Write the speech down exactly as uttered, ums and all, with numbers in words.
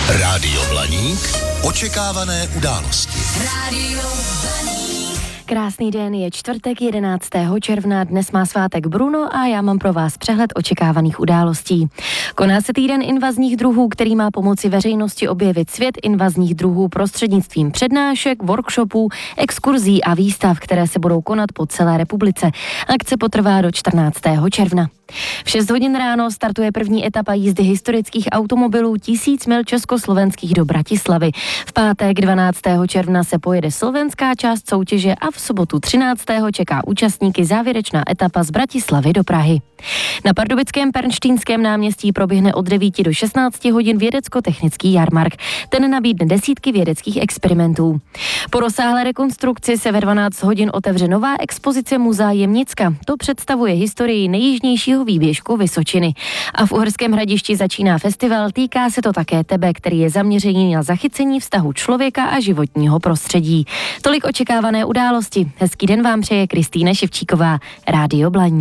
Rádio Blaník. Očekávané události. Rádio Blaník. Krásný den, je čtvrtek jedenáctého června, dnes má svátek Bruno a já mám pro vás přehled očekávaných událostí. Koná se týden invazních druhů, který má pomoci veřejnosti objevit svět invazních druhů prostřednictvím přednášek, workshopů, exkurzí a výstav, které se budou konat po celé republice. Akce potrvá do čtrnáctého června. V šest hodin ráno startuje první etapa jízdy historických automobilů tisíc mil československých do Bratislavy. V pátek dvanáctého června se pojede slovenská část soutěže a v sobotu třináctého čeká účastníky závěrečná etapa z Bratislavy do Prahy. Na pardubickém Pernštínském náměstí proběhne od devíti do šestnácti hodin vědecko-technický jarmark. Ten nabídne desítky vědeckých experimentů. Po rozsáhlé rekonstrukci se ve dvanáct hodin otevře nová expozice Muzea Jemnicka. To představuje historii nejjižnějšího výběžku Vysočiny. A v Uherském Hradišti začíná festival, týká se to také tebe, který je zaměřený na zachycení vztahu člověka a životního prostředí. Tolik očekávané události. Hezký den vám přeje Kristýna Ševčíková, Rádio Blaník.